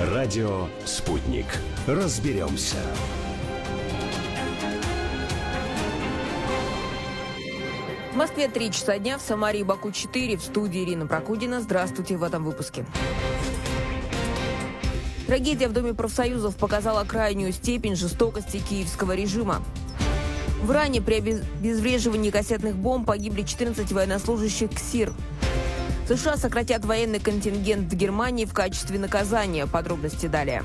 Радио «Спутник». Разберемся. В Москве 3 часа дня, в Самаре и Баку 4. В студии Ирина Прокудина. Здравствуйте в этом выпуске. Трагедия в Доме профсоюзов показала крайнюю степень жестокости киевского режима. В Иране при обезвреживании кассетных бомб погибли 14 военнослужащих КСИР. США сократят военный контингент в Германии в качестве наказания. Подробности далее.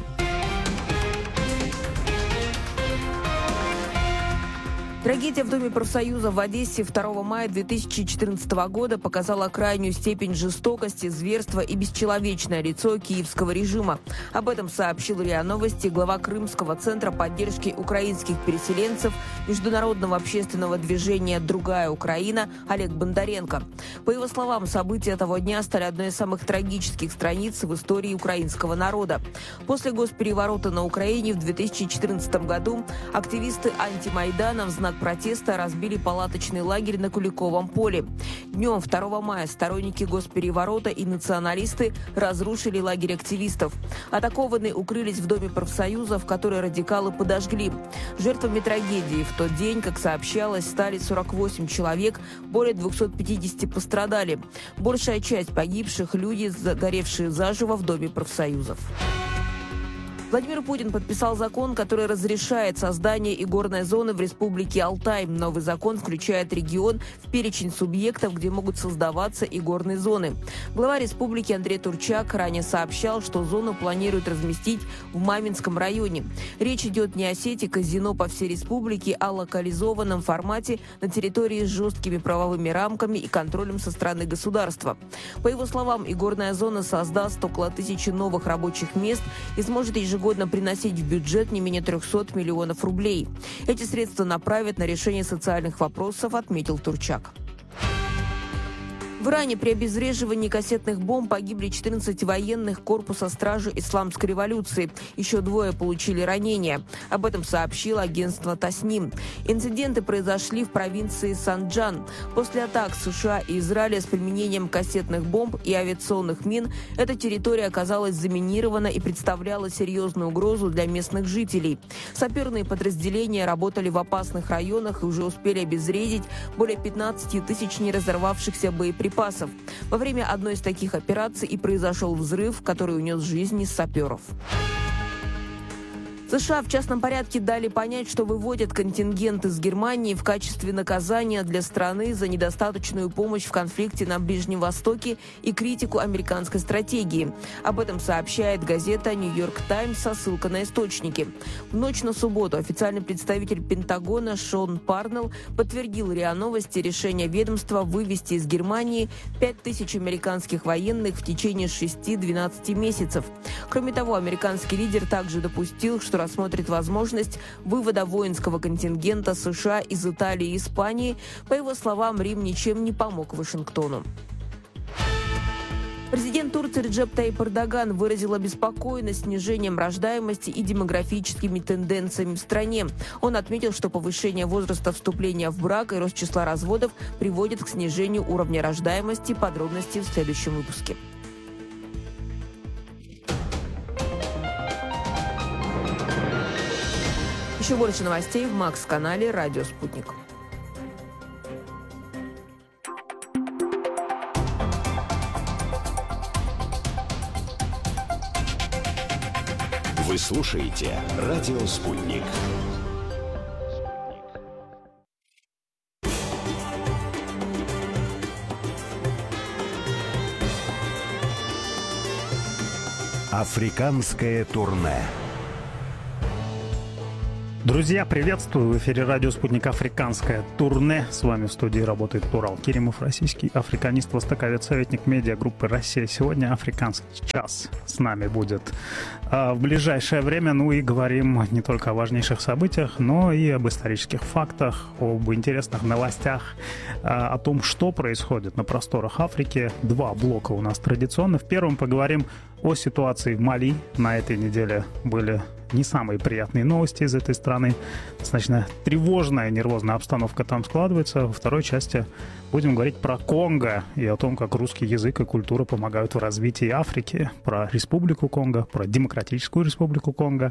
Трагедия в Доме профсоюза в Одессе 2 мая 2014 года показала крайнюю степень жестокости, зверства и бесчеловечное лицо киевского режима. Об этом сообщил РИА Новости глава Крымского центра поддержки украинских переселенцев международного общественного движения «Другая Украина» Олег Бондаренко. По его словам, события того дня стали одной из самых трагических страниц в истории украинского народа. После госпереворота на Украине в 2014 году активисты антимайдана в знак протеста разбили палаточный лагерь на Куликовом поле. Днем 2 мая сторонники госпереворота и националисты разрушили лагерь активистов. Атакованные укрылись в Доме профсоюзов, который радикалы подожгли. Жертвами трагедии в тот день, как сообщалось, стали 48 человек, более 250 пострадали. Большая часть погибших – люди, загоревшие заживо в Доме профсоюзов. Владимир Путин подписал закон, который разрешает создание игорной зоны в Республике Алтай. Новый закон включает регион в перечень субъектов, где могут создаваться игорные зоны. Глава республики Андрей Турчак ранее сообщал, что зону планируют разместить в Маминском районе. Речь идет не о сети казино по всей республике, а о локализованном формате на территории с жесткими правовыми рамками и контролем со стороны государства. По его словам, игорная зона создаст около 1000 новых рабочих мест и сможет ежегодно приносить в бюджет не менее 300 миллионов рублей. Эти средства направят на решение социальных вопросов, отметил Турчак. В Иране при обезвреживании кассетных бомб погибли 14 военных корпуса стражи Исламской революции. Еще 2 получили ранения. Об этом сообщило агентство Тасним. Инциденты произошли в провинции Санджан. После атак США и Израиля с применением кассетных бомб и авиационных мин эта территория оказалась заминирована и представляла серьезную угрозу для местных жителей. Саперные подразделения работали в опасных районах и уже успели обезвредить более 15 тысяч неразорвавшихся боеприпасов. Во время одной из таких операций и произошел взрыв, который унес жизни саперов. США в частном порядке дали понять, что выводят контингент из Германии в качестве наказания для страны за недостаточную помощь в конфликте на Ближнем Востоке и критику американской стратегии. Об этом сообщает газета «Нью-Йорк Таймс» со ссылкой на источники. В ночь на субботу официальный представитель Пентагона Шон Парнелл подтвердил РИА Новости решение ведомства вывести из Германии 5000 американских военных в течение 6-12 месяцев. Кроме того, американский лидер также допустил, что рассмотрит возможность вывода воинского контингента США из Италии и Испании. По его словам, Рим ничем не помог Вашингтону. Президент Турции Реджеп Тайип Эрдоган выразил обеспокоенность снижением рождаемости и демографическими тенденциями в стране. Он отметил, что повышение возраста вступления в брак и рост числа разводов приводит к снижению уровня рождаемости. Подробности в следующем выпуске. Еще больше новостей в Макс-канале «Радио Спутник». Вы слушаете «Радио Спутник». Африканское турне. Друзья, приветствую! В эфире радио «Спутник» «Африканское турне». С вами в студии работает Турал Керимов, российский африканист, востоковед, советник медиагруппы «Россия». Сегодня «Африканский час» с нами будет в ближайшее время. Ну и говорим не только о важнейших событиях, но и об исторических фактах, об интересных новостях, о том, что происходит на просторах Африки. 2 блока у нас традиционно. В первом поговорим о ситуации в Мали. На этой неделе были не самые приятные новости из этой страны. Достаточно тревожная, нервозная обстановка там складывается. Во второй части будем говорить про Конго и о том, как русский язык и культура помогают в развитии Африки. Про Республику Конго, про Демократическую Республику Конго.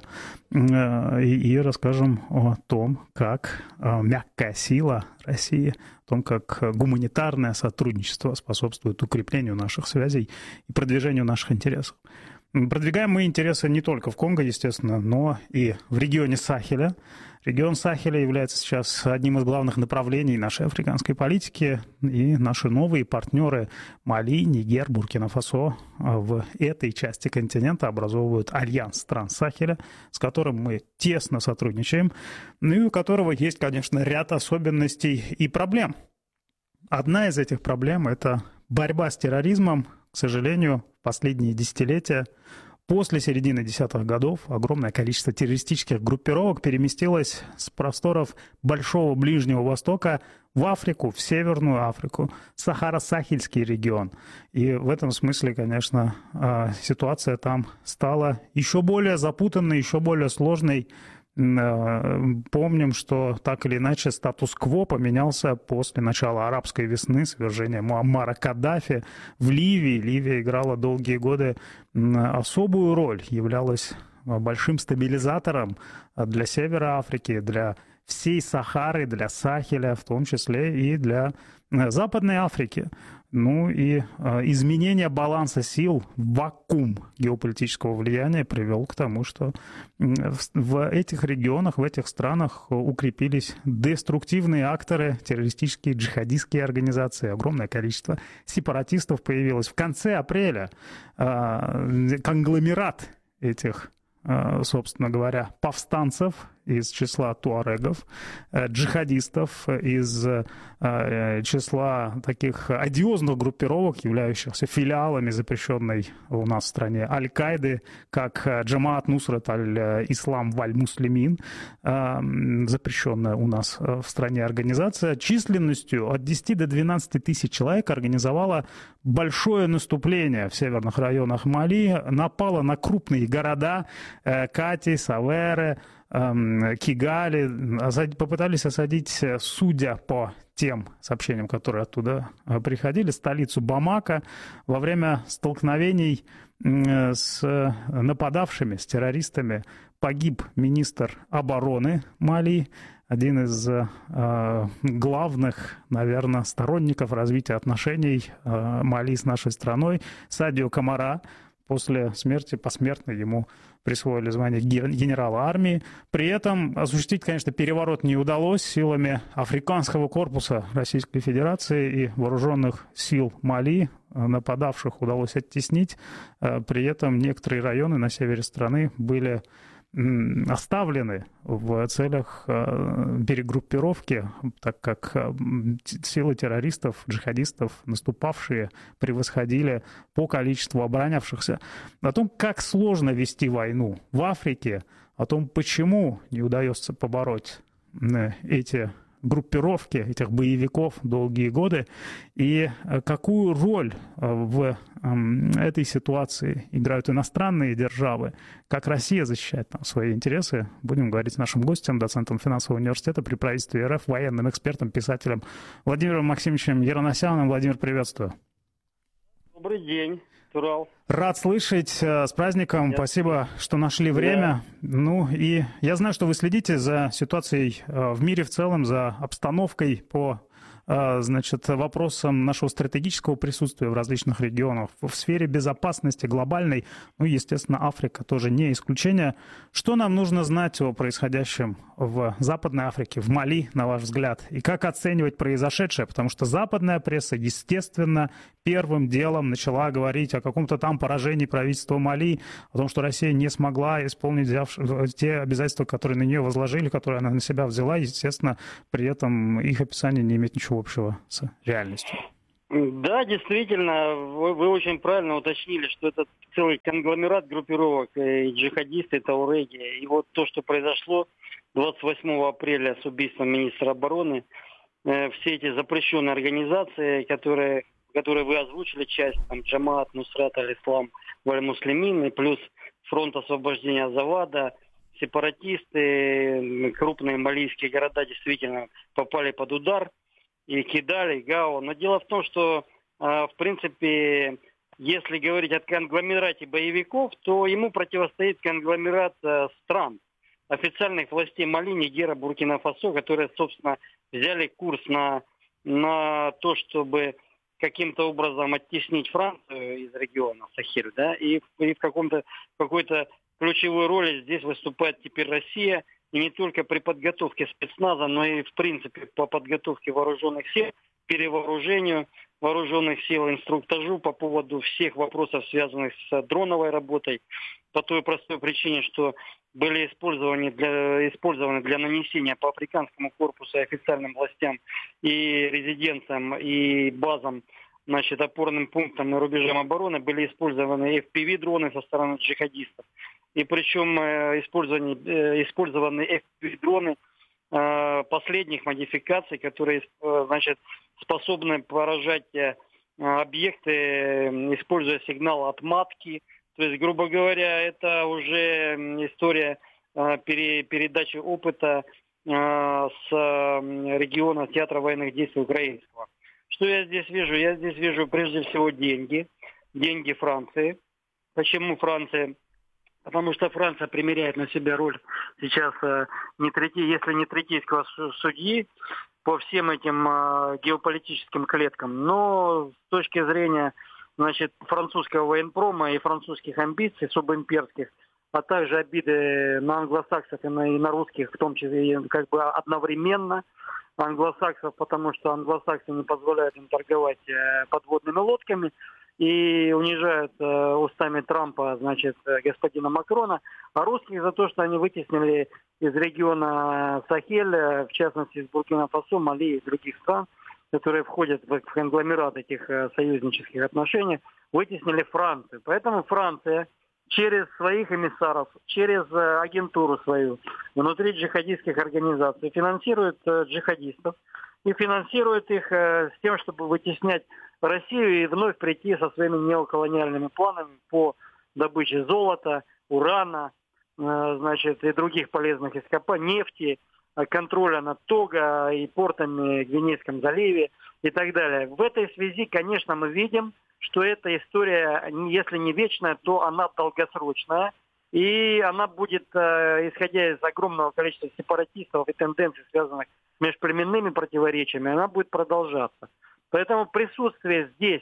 И расскажем о том, как мягкая сила России, о том, как гуманитарное сотрудничество способствует укреплению наших связей и продвижению наших интересов. Продвигаем мы интересы не только в Конго, естественно, но и в регионе Сахеля. Регион Сахеля является сейчас одним из главных направлений нашей африканской политики. И наши новые партнеры Мали, Нигер, Буркина-Фасо в этой части континента образовывают альянс стран Сахеля, с которым мы тесно сотрудничаем, ну и у которого есть, конечно, ряд особенностей и проблем. Одна из этих проблем – это борьба с терроризмом. К сожалению, в последние десятилетия, после середины десятых годов, огромное количество террористических группировок переместилось с просторов Большого Ближнего Востока в Африку, в Северную Африку, Сахара-Сахельский регион. И в этом смысле, конечно, ситуация там стала еще более запутанной, еще более сложной. Помним, что так или иначе статус-кво поменялся после начала арабской весны, свержения Муаммара Каддафи в Ливии. Ливия играла долгие годы особую роль, являлась большим стабилизатором для Севера Африки, для всей Сахары, для Сахеля, в том числе и для Западной Африки. Ну и изменение баланса сил, вакуум геополитического влияния привел к тому, что в этих регионах, в этих странах укрепились деструктивные акторы, террористические, джихадистские организации. Огромное количество сепаратистов появилось. В конце апреля конгломерат этих, собственно говоря, повстанцев из числа туарегов, джихадистов, из числа таких одиозных группировок, являющихся филиалами запрещенной у нас в стране Аль-Каиды, как Джамаат Нусрат Аль-Ислам Валь-Муслимин, запрещенная у нас в стране организация, численностью от 10 до 12 тысяч человек организовала большое наступление в северных районах Мали, напала на крупные города Кати, Савере, Кигали, попытались осадить, судя по тем сообщениям, которые оттуда приходили, столицу Бамако. Во время столкновений с нападавшими, с террористами, погиб министр обороны Мали, один из главных, наверное, сторонников развития отношений Мали с нашей страной, Садио Камара. После смерти посмертно ему присвоили звание генерала армии. При этом осуществить, конечно, переворот не удалось. Силами Африканского корпуса Российской Федерации и вооруженных сил Мали нападавших удалось оттеснить. При этом некоторые районы на севере страны были оставлены в целях перегруппировки, так как силы террористов, джихадистов, наступавшие, превосходили по количеству оборонявшихся. О том, как сложно вести войну в Африке, о том, почему не удается побороть эти группировки, этих боевиков долгие годы, и какую роль в этой ситуации играют иностранные державы, как Россия защищает там свои интересы, будем говорить с нашим гостем, доцентом финансового университета при правительстве РФ, военным экспертом, писателем Владимиром Максимовичем Ероносяном. Владимир, приветствую. Добрый день, Турал. Рад слышать. С праздником. Спасибо, что нашли время. Да. Ну и я знаю, что вы следите за ситуацией в мире в целом, за обстановкой по, значит, вопросам нашего стратегического присутствия в различных регионах, в сфере безопасности глобальной. Ну, естественно, Африка тоже не исключение. Что нам нужно знать о происходящем в Западной Африке, в Мали, на ваш взгляд? И как оценивать произошедшее? Потому что западная пресса, естественно, первым делом начала говорить о каком-то там поражении правительства Мали, о том, что Россия не смогла исполнить те обязательства, которые на нее возложили, которые она на себя взяла. Естественно, при этом их описание не имеет ничего общего с реальностью. Да, действительно, вы очень правильно уточнили, что это целый конгломерат группировок, и джихадисты, тауреги. И вот то, что произошло 28 апреля с убийством министра обороны, все эти запрещенные организации, которые которые вы озвучили, часть, там, Джамаат, Нусрат, Аль-Ислам, Валь-Муслимин, и плюс фронт освобождения Завада, сепаратисты, крупные малийские города действительно попали под удар, и Кидаль, и Гао. Но дело в том, что, в принципе, если говорить о конгломерате боевиков, то ему противостоит конгломерат стран, официальных властей Мали, Нигера, Буркина-Фасо, которые, собственно, взяли курс на то, чтобы каким-то образом оттеснить Францию из региона Сахель, да, и в какой-то ключевой роли здесь выступает теперь Россия, и не только при подготовке спецназа, но и в принципе по подготовке вооруженных сил, перевооружению вооруженных сил, инструктажу по поводу всех вопросов, связанных с дроновой работой, по той простой причине, что были использованы для нанесения по африканскому корпусу и официальным властям и резиденциям, и базам, значит, опорным пунктам и рубежам обороны были использованы FPV-дроны со стороны джихадистов. И причем использованы FPV-дроны последних модификаций, которые, значит, способны поражать объекты, используя сигнал отматки. То есть, грубо говоря, это уже история передачи опыта с региона театра военных действий украинского. Что я здесь вижу? Я здесь вижу прежде всего деньги Франции. Почему Франция? Потому что Франция примеряет на себя роль сейчас, если не третейского судьи по всем этим геополитическим клеткам, но с точки зрения, значит, французского военпрома и французских амбиций субимперских, а также обиды на англосаксов и на русских, в том числе как бы одновременно англосаксов, потому что англосаксы не позволяют им торговать подводными лодками и унижают устами Трампа, значит, господина Макрона, а русских за то, что они вытеснили из региона Сахель, в частности из Буркина-Фасо, Мали и других стран, которые входят в конгломерат этих союзнических отношений, вытеснили Францию. Поэтому Франция через своих эмиссаров, через агентуру свою, внутри джихадистских организаций финансирует джихадистов и финансирует их с тем, чтобы вытеснять Россию и вновь прийти со своими неоколониальными планами по добыче золота, урана, значит, и других полезных ископаемых, нефти, контроля над Того и портами в Гвинейском заливе и так далее. В этой связи, конечно, мы видим, что эта история, если не вечная, то она долгосрочная. И она будет, исходя из огромного количества сепаратистов и тенденций, связанных с межплеменными противоречиями, она будет продолжаться. Поэтому присутствие здесь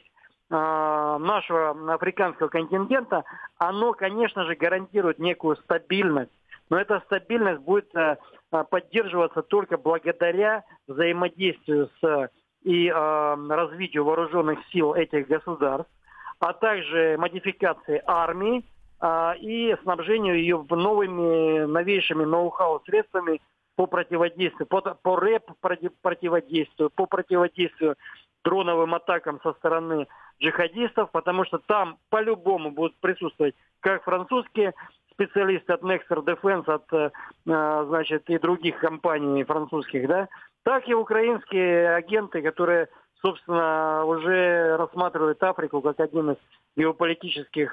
нашего африканского контингента, оно, конечно же, гарантирует некую стабильность. Но эта стабильность будет поддерживаться только благодаря взаимодействию и развитию вооруженных сил этих государств, а также модификации армии и снабжению ее новыми, новейшими ноу-хау средствами по противодействию, по рэп-противодействию, по противодействию дроновым атакам со стороны джихадистов, потому что там по-любому будут присутствовать как французские специалисты от Nexter Defense, от, значит, и других компаний французских, да, так и украинские агенты, которые, собственно, уже рассматривают Африку как одну из геополитических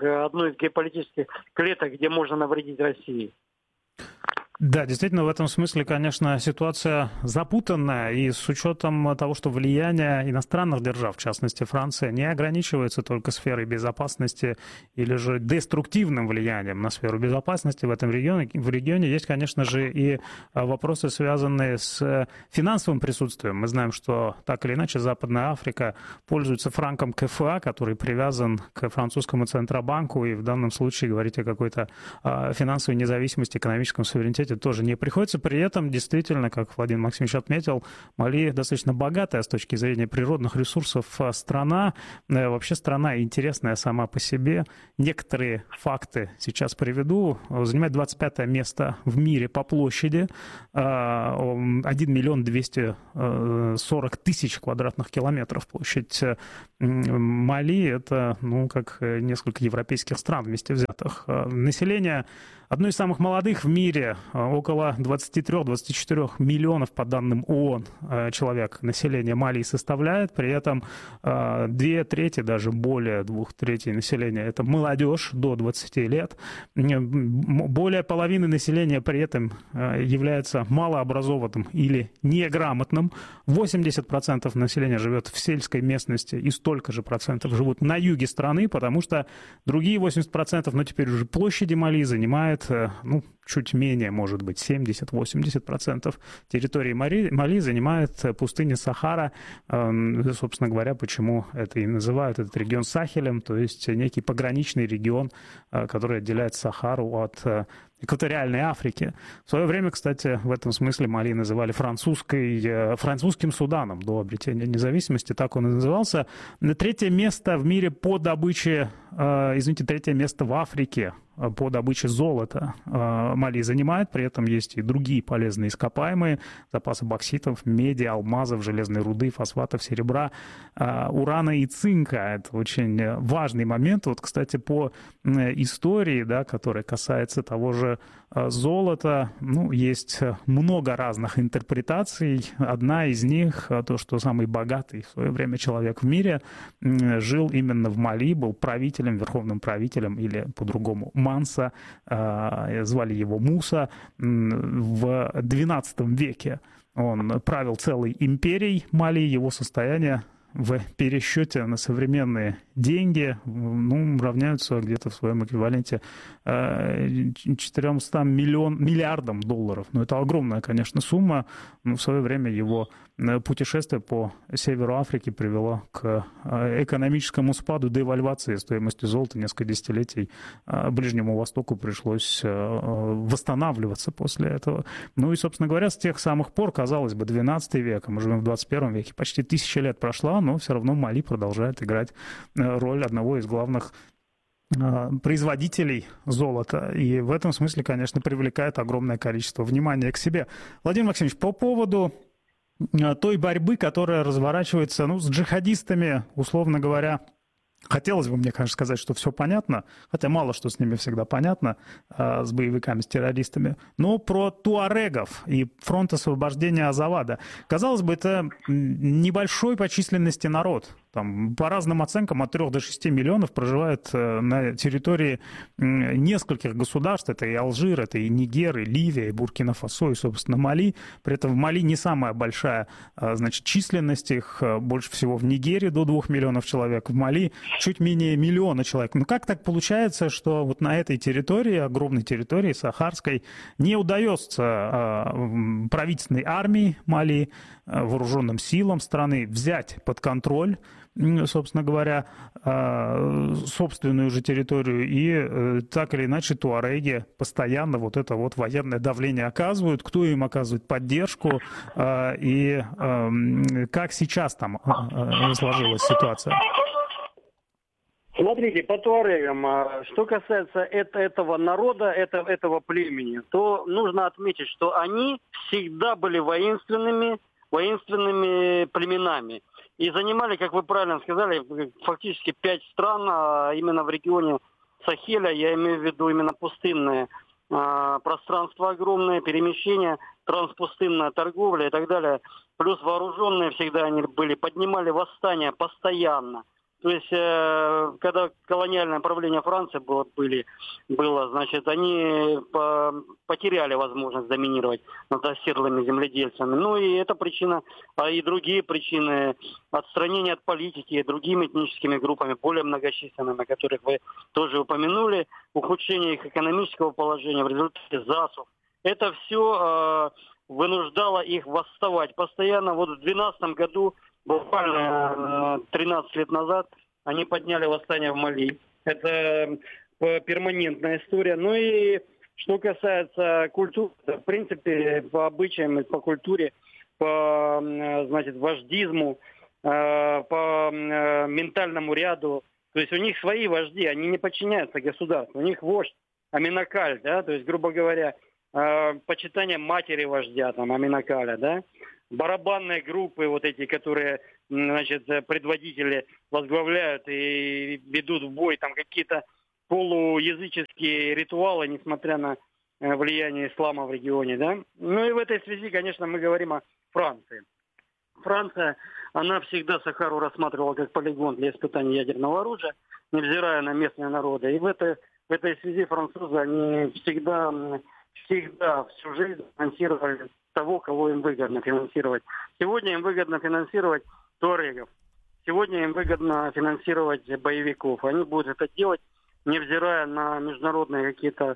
клеток, где можно навредить России. Да, действительно, в этом смысле, конечно, ситуация запутанная, и с учетом того, что влияние иностранных держав, в частности Франция, не ограничивается только сферой безопасности или же деструктивным влиянием на сферу безопасности в этом регионе. В регионе есть, конечно же, и вопросы, связанные с финансовым присутствием. Мы знаем, что так или иначе Западная Африка пользуется франком КФА, который привязан к французскому Центробанку, и в данном случае говорить о какой-то финансовой независимости, экономическом суверенитете тоже не приходится. При этом, действительно, как Владимир Максимович отметил, Мали достаточно богатая с точки зрения природных ресурсов страна. Вообще страна интересная сама по себе. Некоторые факты сейчас приведу. Занимает 25 место в мире по площади. 1 миллион 240 тысяч квадратных километров площадь Мали. Это, как несколько европейских стран вместе взятых. Население одно из самых молодых в мире, около 23-24 миллионов, по данным ООН, человек населения Мали составляет, при этом 2/3, даже более 2/3 населения — это молодежь до 20 лет. Более половины населения при этом является малообразованным или неграмотным. 80% населения живет в сельской местности, и столько же процентов живут на юге страны, потому что другие 80%, но теперь уже площади Мали занимает, чуть менее, может быть, 70-80% территории Мали занимает пустыня Сахара. Собственно говоря, почему это и называют этот регион Сахелем, то есть некий пограничный регион, который отделяет Сахару от экваториальной Африки. В свое время, кстати, в этом смысле Мали называли французским Суданом до обретения независимости, так он и назывался. Третье место в мире по добыче, третье место в Африке по добыче золота Мали занимает, при этом есть и другие полезные ископаемые, запасы бокситов, меди, алмазов, железной руды, фосфатов, серебра, урана и цинка. Это очень важный момент. Вот, кстати, по истории, да, которая касается того же золота, есть много разных интерпретаций. Одна из них, то, что самый богатый в свое время человек в мире жил именно в Мали, был правителем, верховным правителем, или по-другому Манса, звали его Муса, в XII веке. Он правил целой империей Мали, его состояние в пересчете на современные деньги равняются где-то в своем эквиваленте 400 миллиардам долларов. Это огромная, конечно, сумма. Но в свое время его путешествие по северу Африки привело к экономическому спаду, девальвации стоимости золота. Несколько десятилетий Ближнему Востоку пришлось восстанавливаться после этого. И, собственно говоря, с тех самых пор, казалось бы, 12 век, мы живем в 21 веке, почти 1000 лет прошла, но все равно Мали продолжает играть роль одного из главных производителей золота. И в этом смысле, конечно, привлекает огромное количество внимания к себе. Владимир Максимович, по поводу той борьбы, которая разворачивается с джихадистами, условно говоря, хотелось бы мне, конечно, сказать, что все понятно, хотя мало что с ними всегда понятно, с боевиками, с террористами, но про туарегов и фронт освобождения Азавада. Казалось бы, это небольшой по численности народ. Там, по разным оценкам, от 3 до 6 миллионов проживает на территории нескольких государств. Это и Алжир, это и Нигер, и Ливия, и Буркина-Фасо, и, собственно, Мали. При этом в Мали не самая большая, численность. Их больше всего в Нигере, до 2 миллионов человек. В Мали чуть менее миллиона человек. Как так получается, что вот на этой территории, огромной территории, сахарской, не удается правительственной армии Мали, вооруженным силам страны взять под контроль, собственно говоря, собственную же территорию, и так или иначе туареги постоянно это военное давление оказывают, кто им оказывает поддержку, и как сейчас там сложилась ситуация? Смотрите, по туарегам, что касается этого народа, этого племени, то нужно отметить, что они всегда были воинственными племенами. И занимали, как вы правильно сказали, фактически 5 стран, именно в регионе Сахеля, я имею в виду именно пустынное пространство огромное, перемещение, транспустынная торговля и так далее. Плюс вооруженные всегда они были, поднимали восстания постоянно. То есть, когда колониальное правление Франции было, значит, они потеряли возможность доминировать над оседлыми земледельцами. И эта причина, и другие причины, отстранения от политики другими этническими группами, более многочисленными, которых вы тоже упомянули, ухудшение их экономического положения в результате засух. Это все вынуждало их восставать постоянно. Вот в 2012 году, буквально 13 лет назад, они подняли восстание в Мали. Это перманентная история. И что касается культуры, в принципе, по обычаям, по культуре, по, вождизму, по ментальному ряду, то есть у них свои вожди, они не подчиняются государству. У них вождь Аминакаль, да, то есть, грубо говоря, почитание матери вождя, Аминакаля, да. Барабанные группы, эти, которые, предводители возглавляют и ведут в бой, какие-то полуязыческие ритуалы, несмотря на влияния ислама в регионе, да. Ну и в этой связи, конечно, мы говорим о Франции. Франция, она всегда Сахару рассматривала как полигон для испытаний ядерного оружия, невзирая на местные народы. И в этой связи французы, они всегда всю жизнь финансировали того, кого им выгодно финансировать. Сегодня им выгодно финансировать туарегов. Сегодня им выгодно финансировать боевиков. Они будут это делать, невзирая на международные какие-то,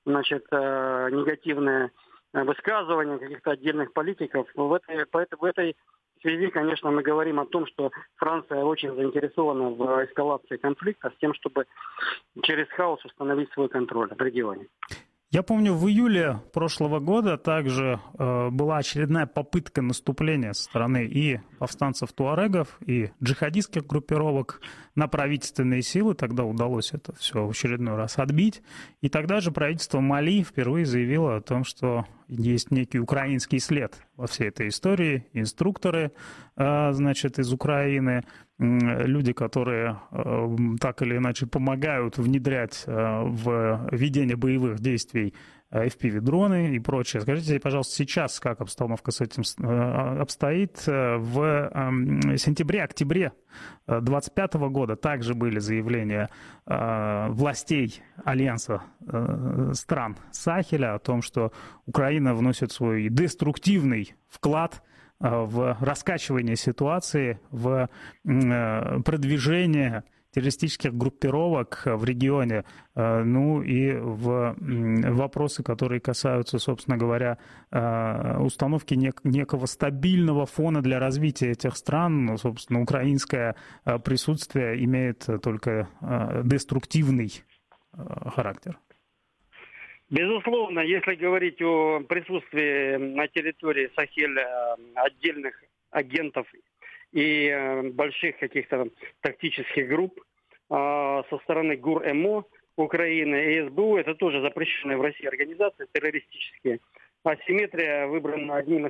негативные высказывания каких-то отдельных политиков. В этой связи, конечно, мы говорим о том, что Франция очень заинтересована в эскалации конфликта с тем, чтобы через хаос установить свой контроль в регионе. Я помню, в июле прошлого года также была очередная попытка наступления со стороны и повстанцев-туарегов, и джихадистских группировок на правительственные силы. Тогда удалось это все в очередной раз отбить. И тогда же правительство Мали впервые заявило о том, что есть некий украинский след во всей этой истории. Инструкторы, из Украины, люди, которые так или иначе помогают внедрять в ведение боевых действий FPV-дроны и прочее. Скажите, пожалуйста, сейчас как обстановка с этим обстоит? В сентябре-октябре 2025 года также были заявления властей Альянса стран Сахеля о том, что Украина вносит свой деструктивный вклад в раскачивание ситуации, в продвижение террористических группировок в регионе, ну и в вопросы, которые касаются, собственно говоря, установки некого стабильного фона для развития этих стран. Ну, собственно, украинское присутствие имеет только деструктивный характер. Безусловно, если говорить о присутствии на территории Сахеля отдельных агентов и больших каких-то тактических групп со стороны ГУР-МО Украины и СБУ, это тоже запрещенные в России организации террористические. Асимметрия выбрана одним из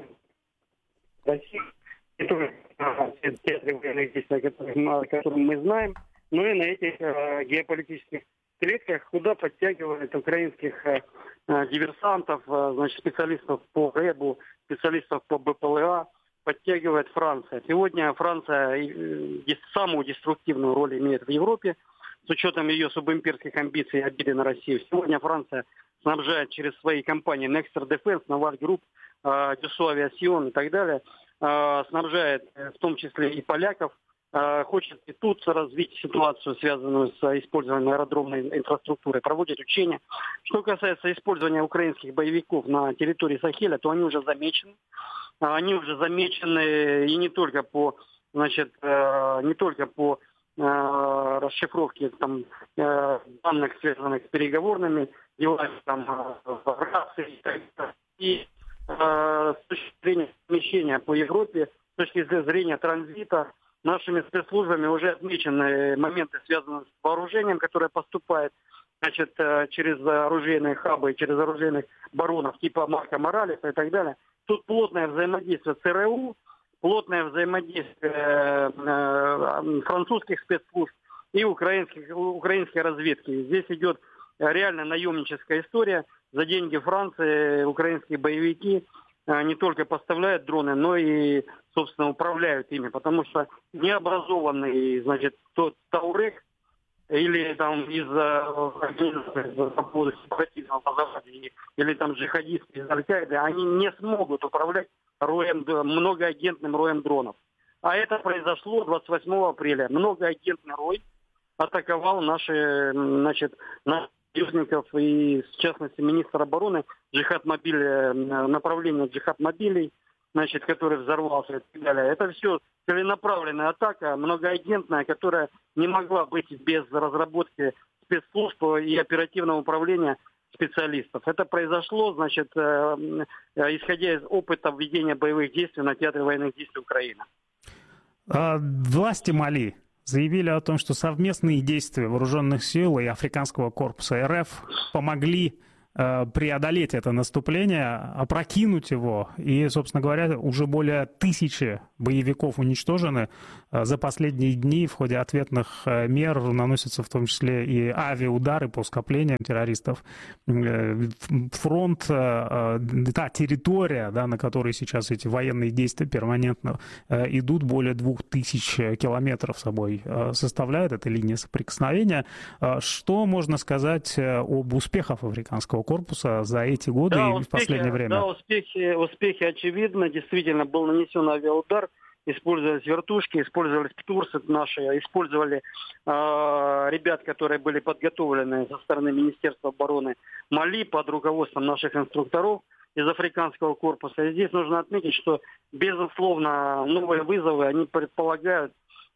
России, не только в театре военных действий, о которых мы знаем, но и на этих геополитических клетках, куда подтягивают украинских диверсантов, специалистов по РЭБу, специалистов по БПЛА, подтягивает Франция. Сегодня Франция самую деструктивную роль имеет в Европе, с учетом ее субимперских амбиций и обиды на Россию. Сегодня Франция снабжает через свои компании Nexter Defense, Naval Group, Dassault Aviation и так далее, снабжает в том числе и поляков, хочет и тут развить ситуацию, связанную с использованием аэродромной инфраструктуры, проводит учения. Что касается использования украинских боевиков на территории Сахеля, то они уже замечены. Они уже замечены и не только по расшифровке данных, связанных с переговорными делами, рации и с точки зрения смещения по Европе, с точки зрения транзита, нашими спецслужбами уже отмечены моменты, связанные с вооружением, которое поступает через оружейные хабы, через оружейных баронов типа Марка Моралеса и так далее. Тут плотное взаимодействие ЦРУ, плотное взаимодействие французских спецслужб и украинской разведки. Здесь идет реально наемническая история. За деньги Франции украинские боевики не только поставляют дроны, но и, собственно, управляют ими. Потому что необразованный, Таурек или по поводу сепаратизма или джихадисты из Аль-Каиды, они не смогут управлять многоагентным роем дронов. А это произошло 28 апреля. Многоагентный рой атаковал наших союзников и, в частности, министр обороны Джихад-Мобиль, направление Джихад-Мобилей, который взорвался и так далее. Это все целенаправленная атака, многоагентная, которая не могла быть без разработки спецслужб и оперативного управления специалистов. Это произошло, исходя из опыта введения боевых действий на театре военных действий Украины. Власти Мали заявили о том, что совместные действия вооруженных сил и Африканского корпуса РФ помогли преодолеть это наступление, опрокинуть его. И, собственно говоря, уже более 1000 боевиков уничтожены за последние дни в ходе ответных мер наносятся в том числе и авиаудары по скоплениям террористов. Фронт, та территория, да, на которой сейчас эти военные действия перманентно идут, более 2000 километров собой составляет эта линия соприкосновения. Что можно сказать об успехах африканского корпуса за эти годы и в последнее время? Да, успехи очевидны. Действительно, был нанесен авиаудар. Использовались вертушки, использовались птурсы наши, использовали ребят, которые были подготовлены со стороны Министерства обороны Мали под руководством наших инструкторов из африканского корпуса. И здесь нужно отметить, что, безусловно, новые вызовы, они предполагают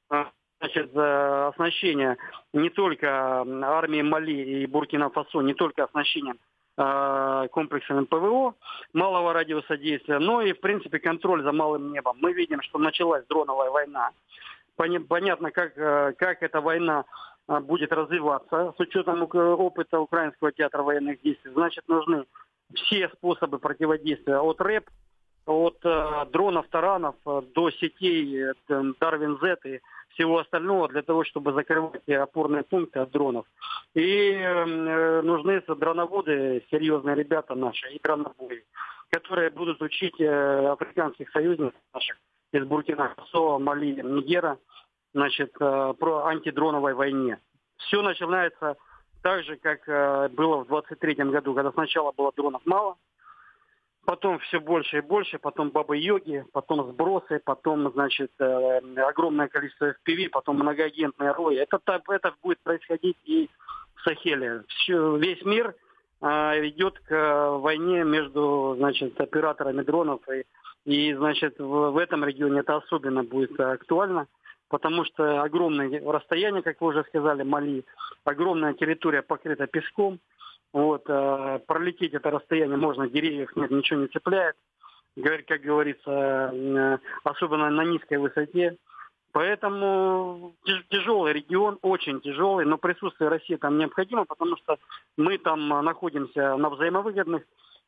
оснащение не только армии Мали и Буркина-Фасо, не только оснащением комплексами ПВО малого радиуса действия, но и, в принципе, контроль за малым небом. Мы видим, что началась дроновая война. Понятно, как эта война будет развиваться с учетом опыта Украинского театра военных действий. Значит, нужны все способы противодействия от РЭП, от дронов, таранов до сетей Дарвин-Z и всего остального для того, чтобы закрывать опорные пункты от дронов. И нужны дроноводы, серьезные ребята наши, и дронобои, которые будут учить африканских союзников наших из Буркина-Фасо, Мали, Нигера, значит, про антидроновой войне. Все начинается так же, как было в 23-м году, когда сначала было дронов мало, потом все больше и больше, потом бабы-йоги, потом сбросы, потом, значит, огромное количество FPV, потом многоагентные рои. Это будет происходить и в Сахеле. Весь мир идет к войне между, значит, операторами дронов. И значит, в этом регионе это особенно будет актуально, потому что огромное расстояние, как вы уже сказали, Мали, огромная территория покрыта песком. Вот, пролететь это расстояние можно, деревьев нет, ничего не цепляет, как говорится, особенно на низкой высоте. Поэтому тяжелый регион, очень тяжелый, но присутствие России там необходимо, потому что мы там находимся на взаимовыгодной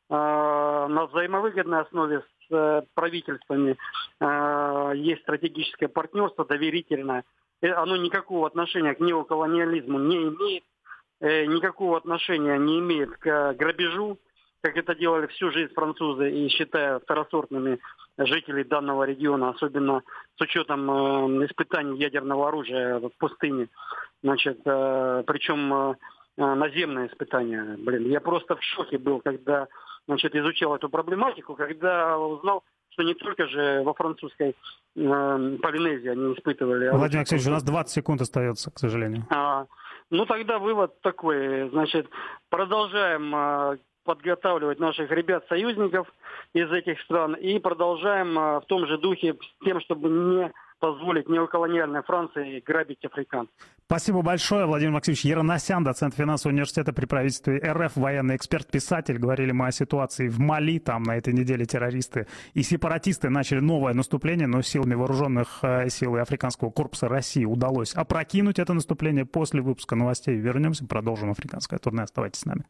основе с правительствами. Есть стратегическое партнерство, доверительное. Оно никакого отношения к неоколониализму не имеет. Никакого отношения не имеет к грабежу, как это делали всю жизнь французы, и считая второсортными жителей данного региона, особенно с учетом испытаний ядерного оружия в пустыне. Значит, причем наземные испытания. Я просто в шоке был, когда, значит, изучал эту проблематику, когда узнал, что не только же во французской Полинезии они испытывали. Владимир Алексеевич, у нас 20 секунд остается, к сожалению. Ну, тогда вывод такой, значит, продолжаем подготавливать наших ребят-союзников из этих стран и продолжаем в том же духе с тем, чтобы не позволить неоколониальной Франции грабить африканцев. Спасибо большое. Владимир Максимович Ероносян, доцент финансового университета при правительстве РФ, военный эксперт, писатель. Говорили мы о ситуации в Мали. Там на этой неделе террористы и сепаратисты начали новое наступление, но силами вооруженных сил и Африканского корпуса России удалось опрокинуть это наступление. После выпуска новостей вернемся, продолжим африканское турне. Оставайтесь с нами.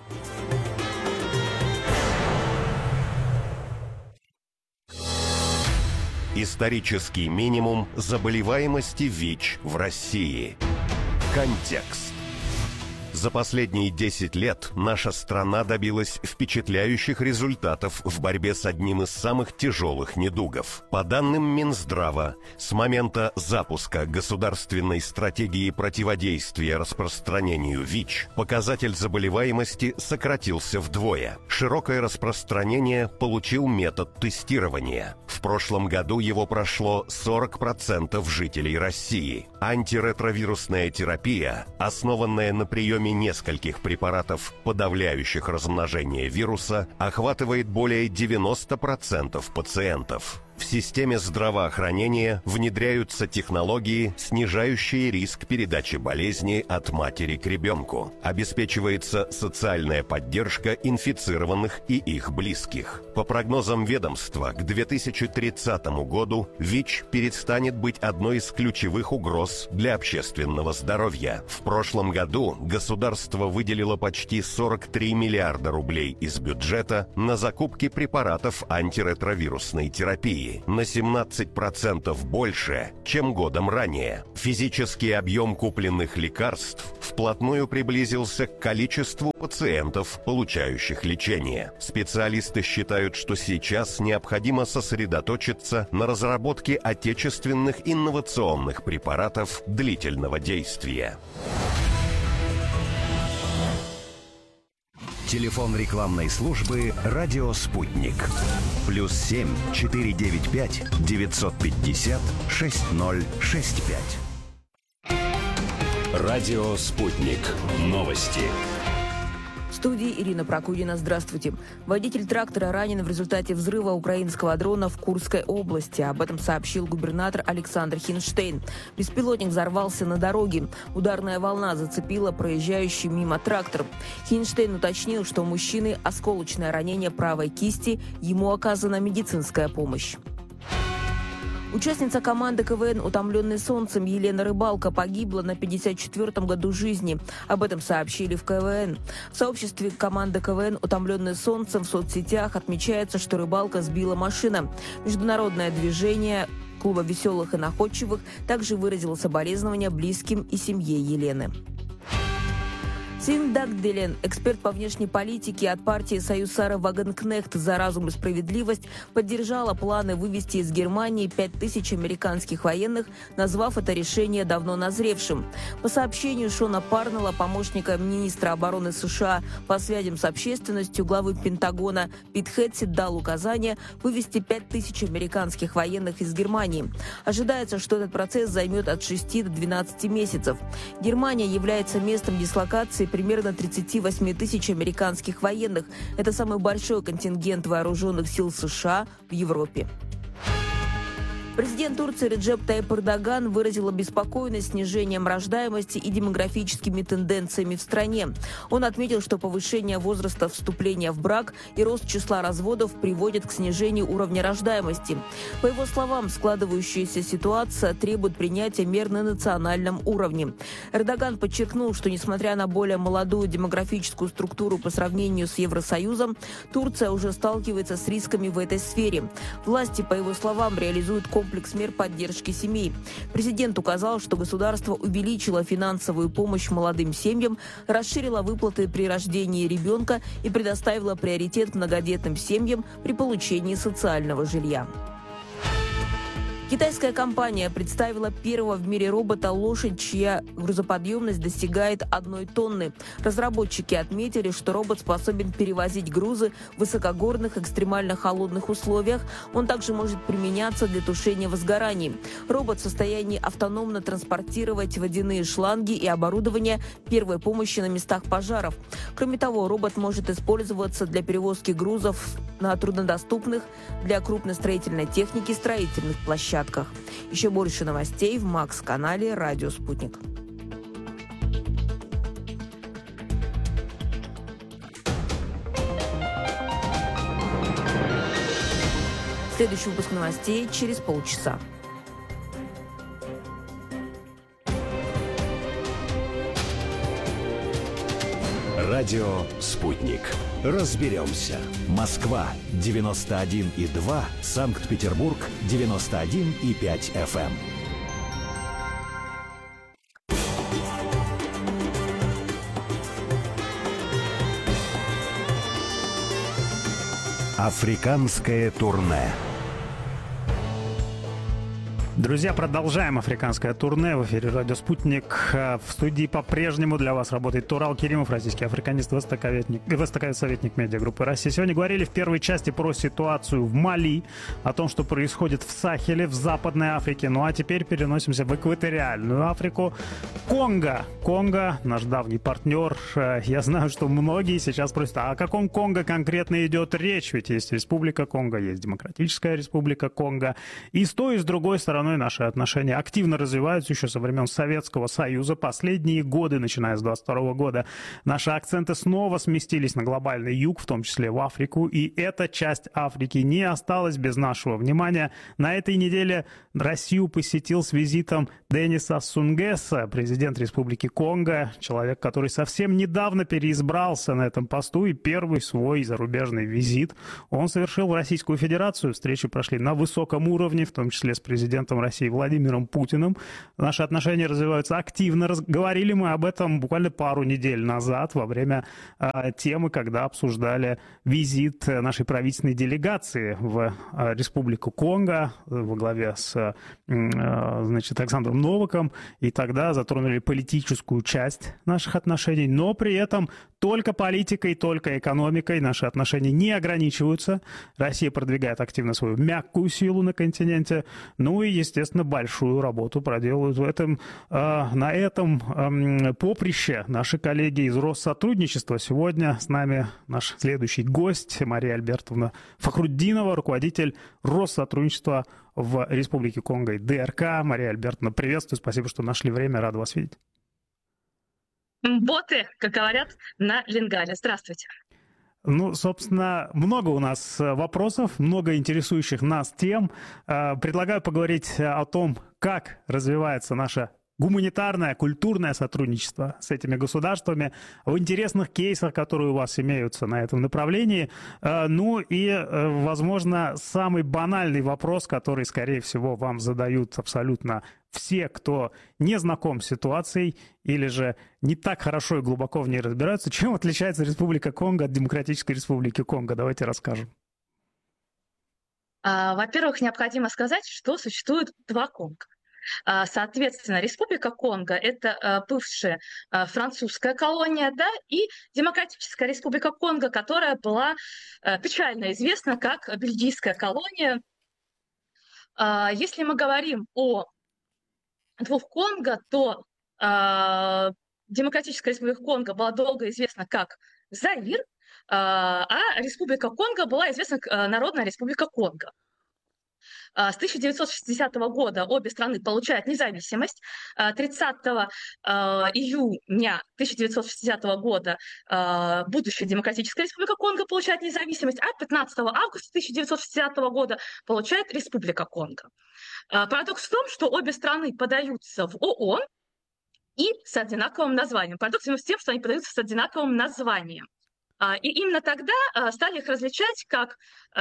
Исторический минимум заболеваемости ВИЧ в России. Контекст. За последние 10 лет наша страна добилась впечатляющих результатов в борьбе с одним из самых тяжелых недугов. По данным Минздрава, с момента запуска государственной стратегии противодействия распространению ВИЧ показатель заболеваемости сократился вдвое. Широкое распространение получил метод тестирования. В прошлом году его прошло 40% жителей России. Антиретровирусная терапия, основанная на приеме нескольких препаратов, подавляющих размножение вируса, охватывает более 90% пациентов. В системе здравоохранения внедряются технологии, снижающие риск передачи болезни от матери к ребенку. Обеспечивается социальная поддержка инфицированных и их близких. По прогнозам ведомства, к 2030 году ВИЧ перестанет быть одной из ключевых угроз для общественного здоровья. В прошлом году государство выделило почти 43 миллиарда рублей из бюджета на закупки препаратов антиретровирусной терапии. России на 17% больше, чем годом ранее. Физический объем купленных лекарств вплотную приблизился к количеству пациентов, получающих лечение. Специалисты считают, что сейчас необходимо сосредоточиться на разработке отечественных инновационных препаратов длительного действия. Телефон рекламной службы «Радио Спутник». +7 495 950 6065. Радио Спутник. Новости. В студии Ирина Прокудина. Здравствуйте. Водитель трактора ранен в результате взрыва украинского дрона в Курской области. Об этом сообщил губернатор Александр Хинштейн. Беспилотник взорвался на дороге. Ударная волна зацепила проезжающий мимо трактор. Хинштейн уточнил, что у мужчины осколочное ранение правой кисти, ему оказана медицинская помощь. Участница команды КВН «Утомленный солнцем» Елена Рыбалко погибла на 54-м году жизни. Об этом сообщили в КВН. В сообществе команды КВН «Утомленный солнцем» в соцсетях отмечается, что Рыбалко сбила машина. Международное движение клуба веселых и находчивых также выразило соболезнования близким и семье Елены. Син Дагдилен, эксперт по внешней политике от партии «Союз Сары Вагенкнехт за разум и справедливость», поддержала планы вывести из Германии 5000 американских военных, назвав это решение давно назревшим. По сообщению Шона Парнелла, помощника министра обороны США по связям с общественностью, главы Пентагона Пит Хэтсет дал указание вывести 5000 американских военных из Германии. Ожидается, что этот процесс займет от 6 до 12 месяцев. Германия является местом дислокации примерно 38 тысяч американских военных. Это самый большой контингент вооруженных сил США в Европе. Президент Турции Реджеп Тайип Эрдоган выразил обеспокоенность снижением рождаемости и демографическими тенденциями в стране. Он отметил, что повышение возраста вступления в брак и рост числа разводов приводит к снижению уровня рождаемости. По его словам, складывающаяся ситуация требует принятия мер на национальном уровне. Эрдоган подчеркнул, что несмотря на более молодую демографическую структуру по сравнению с Евросоюзом, Турция уже сталкивается с рисками в этой сфере. Власти, по его словам, реализуют комплекс мер поддержки семей. Президент указал, что государство увеличило финансовую помощь молодым семьям, расширило выплаты при рождении ребенка и предоставило приоритет многодетным семьям при получении социального жилья. Китайская компания представила первого в мире робота-лошадь, чья грузоподъемность достигает 1 тонны. Разработчики отметили, что робот способен перевозить грузы в высокогорных, экстремально холодных условиях. Он также может применяться для тушения возгораний. Робот в состоянии автономно транспортировать водяные шланги и оборудование первой помощи на местах пожаров. Кроме того, робот может использоваться для перевозки грузов на труднодоступных для крупной строительной техники строительных площадках. Еще больше новостей в Макс-канале «Радио Спутник». Следующий выпуск новостей через полчаса. Радио «Спутник». Разберемся. Москва 91,2, Санкт-Петербург 91,5 FM. Африканское турне. Друзья, продолжаем африканское турне. В эфире «Радио Спутник». В студии по-прежнему для вас работает Турал Керимов, российский африканист, востоковед-советник медиагруппы «Россия». Сегодня говорили в первой части про ситуацию в Мали, о том, что происходит в Сахеле, в Западной Африке. Ну а теперь переносимся в экваториальную Африку. Конго, наш давний партнер. Я знаю, что многие сейчас просят, а о каком Конго конкретно идет речь? Ведь есть Республика Конго, есть Демократическая Республика Конго. И с той, и с другой стороны страной наши отношения активно развиваются еще со времен Советского Союза. Последние годы, начиная с 22 года, наши акценты снова сместились на глобальный юг, в том числе в Африку. И эта часть Африки не осталась без нашего внимания. На этой неделе Россию посетил с визитом Денис Ассу Nguesso, президент Республики Конго, человек, который совсем недавно переизбрался на этом посту, и первый свой зарубежный визит он совершил в Российскую Федерацию. Встречи прошли на высоком уровне, в том числе с президентом России Владимиром Путиным. Наши отношения развиваются активно. Говорили мы об этом буквально пару недель назад во время темы, когда обсуждали визит нашей правительственной делегации в Республику Конго во главе с Александром Новаком. И тогда затронули политическую часть наших отношений, но при этом только политикой, только экономикой наши отношения не ограничиваются. Россия продвигает активно свою мягкую силу на континенте. Ну и, естественно, большую работу проделывают на этом поприще наши коллеги из Россотрудничества. Сегодня с нами наш следующий гость Мария Альбертовна Фахрутдинова, руководитель Россотрудничества в Республике Конго и ДРК. Мария Альбертовна, приветствую, спасибо, что нашли время, рад вас видеть. Боты, как говорят на лингале. Здравствуйте. Ну, собственно, много у нас вопросов, много интересующих нас тем. Предлагаю поговорить о том, как развивается наша гуманитарное, культурное сотрудничество с этими государствами, в интересных кейсах, которые у вас имеются на этом направлении. Ну и, возможно, самый банальный вопрос, который, скорее всего, вам задают абсолютно все, кто не знаком с ситуацией или же не так хорошо и глубоко в ней разбираются. Чем отличается Республика Конго от Демократической Республики Конго? Давайте расскажем. Во-первых, необходимо сказать, что существует два Конго. Соответственно, Республика Конго – это бывшая французская колония, да, и Демократическая Республика Конго, которая была печально известна как бельгийская колония. Если мы говорим о двух Конго, то Демократическая Республика Конго была долго известна как Заир, а Республика Конго была известна как Народная Республика Конго. С 1960 года обе страны получают независимость. 30 июня 1960 года будущая Демократическая Республика Конго получает независимость, а 15 августа 1960 года получает Республика Конго. Парадокс в том, что обе страны подаются в ООН и с одинаковым названием. Парадокс в том, что они подаются с одинаковым названием. И именно тогда стали их различать как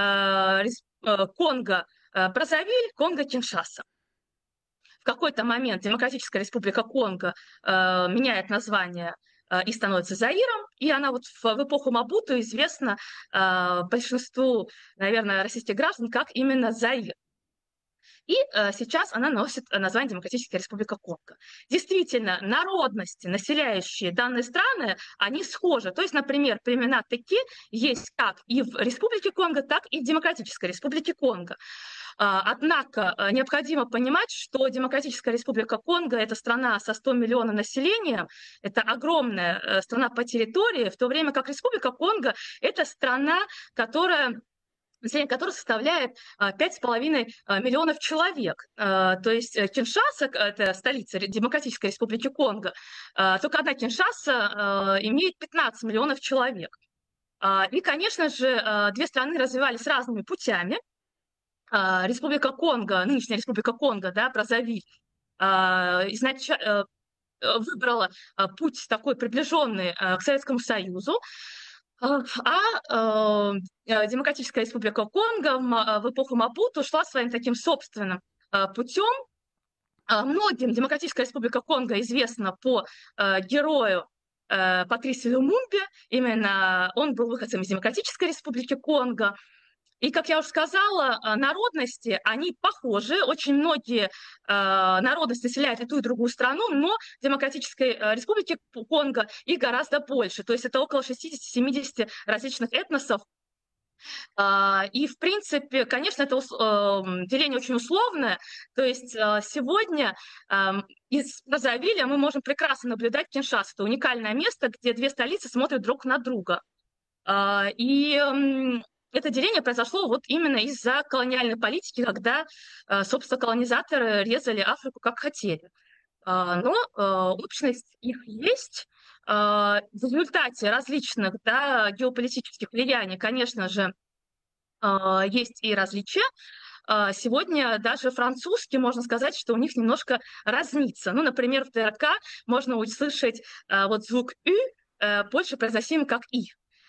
Конго Браззавиль, Конго-Киншаса. В какой-то момент Демократическая Республика Конго меняет название и становится Заиром, и она вот в эпоху Мабуту известна большинству, наверное, российских граждан как именно Заир. И сейчас она носит название Демократическая Республика Конго. Действительно, народности, населяющие данные страны, они схожи. То есть, например, племена Теке есть как и в Республике Конго, так и в Демократической Республике Конго. Однако необходимо понимать, что Демократическая Республика Конго – это страна со 100 миллионов населения, это огромная страна по территории, в то время как Республика Конго – это страна, население которой составляет 5,5 миллионов человек. То есть Киншаса, это столица Демократической Республики Конго, только одна Киншаса имеет 15 миллионов человек. И, конечно же, две страны развивались разными путями. Республика Конго, нынешняя Республика Конго, да, Браззавиль, выбрала путь такой приближенный к Советскому Союзу, Демократическая Республика Конго в эпоху Мабуту шла своим таким собственным путем. Многим Демократическая Республика Конго известна по герою Патрису Lumumbe. Именно он был выходцем из Демократической Республики Конго. И, как я уже сказала, народности, они похожи. Очень многие народности населяют и ту, и другую страну, но в Демократической Республике Конго их гораздо больше. То есть это около 60-70 различных этносов. И, в принципе, конечно, это деление очень условное. То есть сегодня из Браззавиля мы можем прекрасно наблюдать Киншасу. Это уникальное место, где две столицы смотрят друг на друга. И это деление произошло вот именно из-за колониальной политики, когда, собственно, колонизаторы резали Африку как хотели. Но общность их есть. В результате различных, да, геополитических влияний, конечно же, есть и различия. Сегодня даже французский, можно сказать, что у них немножко разнится. Ну, например, в ТРК можно услышать вот звук «ü», больше произносимый как «и».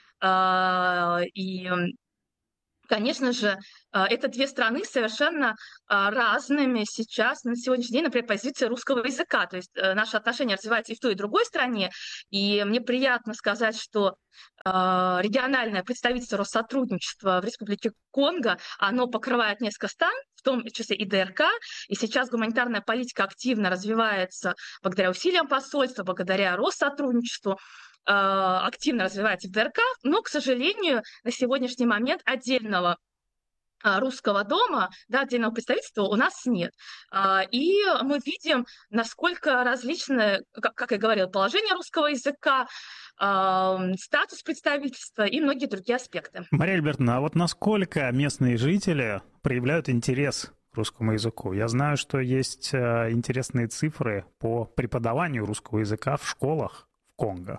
И, конечно же, это две страны совершенно разными сейчас, на сегодняшний день, например, позиция русского языка. То есть наши отношения развиваются и в той, и в другой стране. И мне приятно сказать, что региональное представительство Россотрудничества в Республике Конго, оно покрывает несколько стран, в том числе и ДРК. И сейчас гуманитарная политика активно развивается благодаря усилиям посольства, благодаря Россотрудничеству. Активно развивается в ДРК, но, к сожалению, на сегодняшний момент отдельного русского дома, да, отдельного представительства у нас нет. И мы видим, насколько различны, как я говорила, положение русского языка, статус представительства и многие другие аспекты. Мария Альбертовна, а вот насколько местные жители проявляют интерес к русскому языку? Я знаю, что есть интересные цифры по преподаванию русского языка в школах в Конго.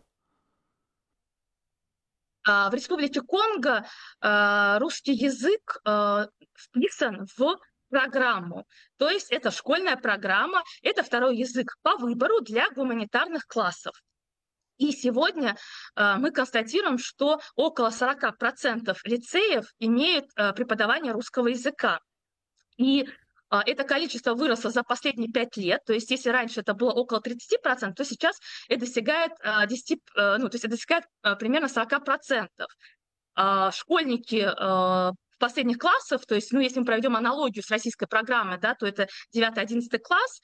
В Республике Конго русский язык вписан в программу. То есть это школьная программа, это второй язык по выбору для гуманитарных классов. И сегодня мы констатируем, что около 40% лицеев имеют преподавание русского языка. И это количество выросло за последние 5 лет, то есть если раньше это было около 30%, то сейчас это достигает, примерно 40%. Школьники последних классов, то есть, если мы проведем аналогию с российской программой, да, то это 9-11 класс,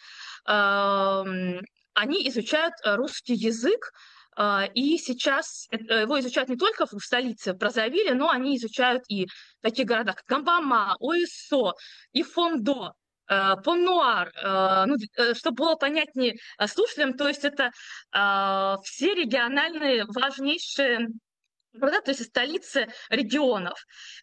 они изучают русский язык, и сейчас его изучают не только в столице Браззавиле, но они изучают и в таких городах, как Гамбама, Оэсо, и Фондо, Понуар, чтобы было понятнее слушателям, то есть это все региональные важнейшие города, то есть столицы регионов.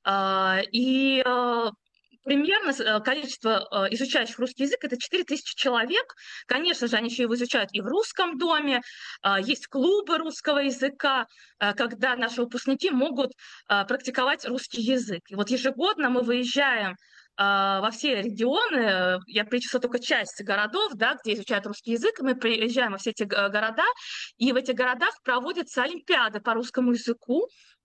И примерно количество изучающих русский язык — это 4000 человек. Конечно же, они еще его изучают и в русском доме. Есть клубы русского языка, когда наши выпускники могут практиковать русский язык. И вот ежегодно мы выезжаем во все регионы, я перечислила только часть городов, да, где изучают русский язык, мы приезжаем во все эти города, и в этих городах проводятся олимпиады по русскому языку,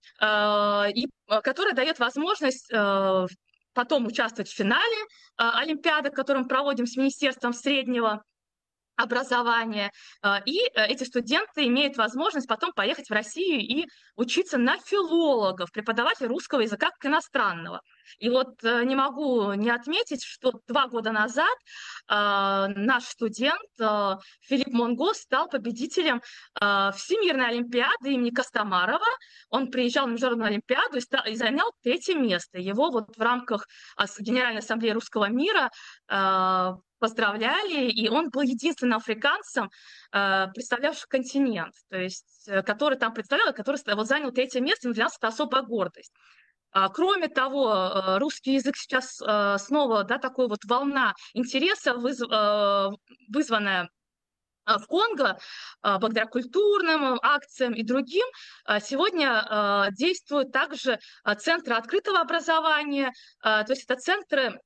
которая дает возможность потом участвовать в финале олимпиады, которую мы проводим с Министерством среднего образования. И эти студенты имеют возможность потом поехать в Россию и учиться на филологов, преподавателей русского языка как иностранного. И вот не могу не отметить, что 2 года назад наш студент Филипп Монго стал победителем Всемирной олимпиады имени Костомарова. Он приезжал на международную олимпиаду и занял 3-е место. Его вот в рамках Генеральной ассамблеи русского мира поздравляли, и он был единственным африканцем, представлявшим континент, то есть который там представлял, который занял 3-е место, и для нас это особая гордость. Кроме того, русский язык сейчас снова, да, такой вот волна интереса, вызванная в Конго, благодаря культурным акциям и другим, сегодня действуют также центры открытого образования, то есть это центры,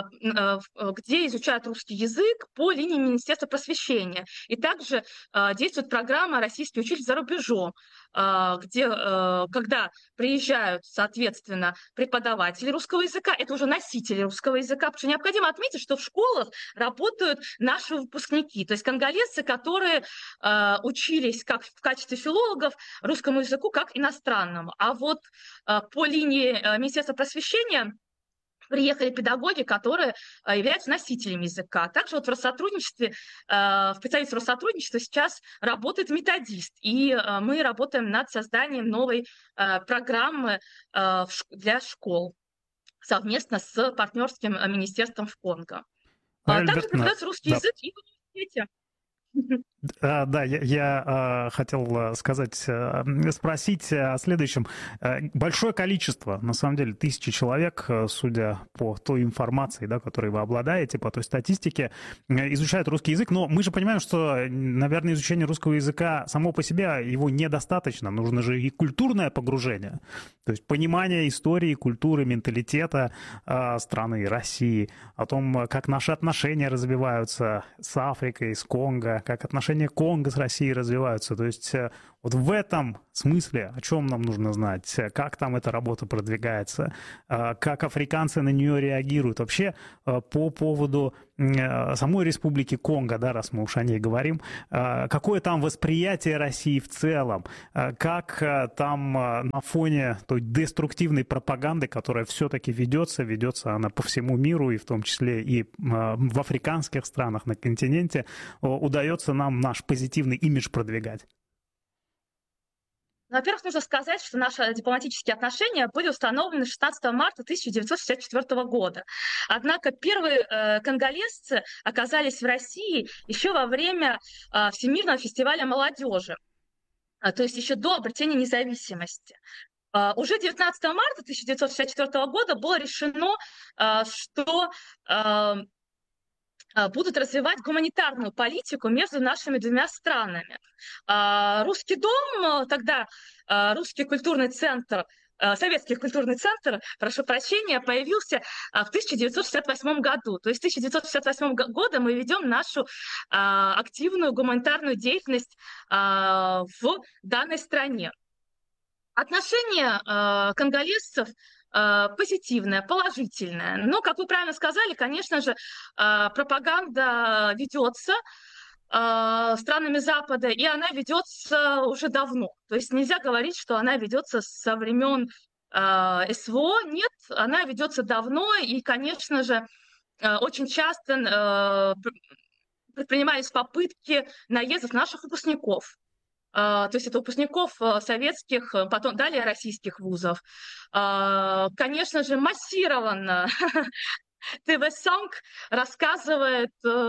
где изучают русский язык по линии Министерства просвещения. И также действует программа «Российский учитель за рубежом», где, когда приезжают, соответственно, преподаватели русского языка, это уже носители русского языка, потому что необходимо отметить, что в школах работают наши выпускники, то есть конголезцы, которые учились как в качестве филологов русскому языку как иностранному. А вот по линии Министерства просвещения приехали педагоги, которые являются носителями языка. Также вот в Россотрудничестве, в специалистах Россотрудничества сейчас работает методист, и мы работаем над созданием новой программы для школ совместно с партнерским министерством в Конго. Также преподается русский язык и в университете. Да, я хотел спросить о следующем. Большое количество, на самом деле, тысячи человек, судя по той информации, да, которой вы обладаете, по той статистике, изучают русский язык. Но мы же понимаем, что, наверное, изучение русского языка само по себе его недостаточно. Нужно же и культурное погружение. То есть понимание истории, культуры, менталитета страны, России, о том, как наши отношения развиваются с Африкой, с Конго, как отношения Конго с Россией развиваются. То есть вот в этом смысле, о чем нам нужно знать, как там эта работа продвигается, как африканцы на нее реагируют. Вообще по поводу самой Республики Конго, да, раз мы уж о ней говорим, какое там восприятие России в целом, как там на фоне той деструктивной пропаганды, которая все-таки ведется она по всему миру, и в том числе и в африканских странах на континенте, удается нам наш позитивный имидж продвигать? Во-первых, нужно сказать, что наши дипломатические отношения были установлены 16 марта 1964 года. Однако первые конголезцы оказались в России еще во время Всемирного фестиваля молодежи, то есть еще до обретения независимости. Уже 19 марта 1964 года было решено, что будут развивать гуманитарную политику между нашими двумя странами. Русский дом, тогда Русский культурный центр, Советский культурный центр, прошу прощения, появился в 1968 году. То есть с 1968 года мы ведем нашу активную гуманитарную деятельность в данной стране. Отношение конголезцев позитивное, положительное. Но, как вы правильно сказали, конечно же, пропаганда ведется странами Запада, и она ведется уже давно. То есть нельзя говорить, что она ведется со времен СВО. Нет, она ведется давно, и, конечно же, очень часто предпринимались попытки наездов наших выпускников. То есть это выпускников советских, потом далее российских вузов. Конечно же, массированно ТВ-сонг рассказывает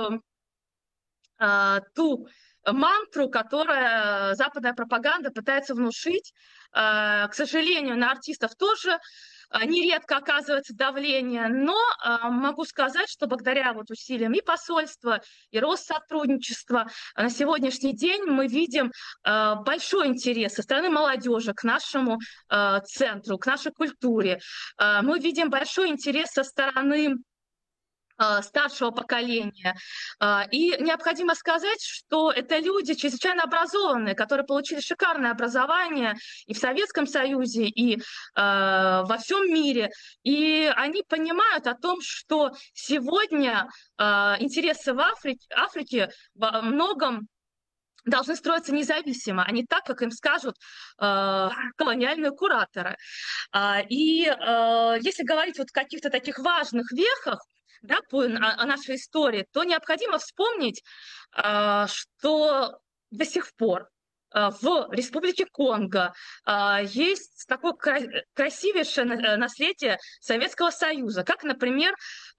ту мантру, которую западная пропаганда пытается внушить. К сожалению, на артистов тоже нередко оказывается давление, но могу сказать, что благодаря вот усилиям и посольства, и Россотрудничества на сегодняшний день мы видим большой интерес со стороны молодежи к нашему центру, к нашей культуре. Мы видим большой интерес со стороны старшего поколения. И необходимо сказать, что это люди чрезвычайно образованные, которые получили шикарное образование и в Советском Союзе, и во всем мире. И они понимают о том, что сегодня интересы в Африке во многом должны строиться независимо, а не так, как им скажут колониальные кураторы. И если говорить вот о каких-то таких важных вехах, да, о нашей истории, то необходимо вспомнить, что до сих пор в Республике Конго есть такое красивейшее наследие Советского Союза, как, например,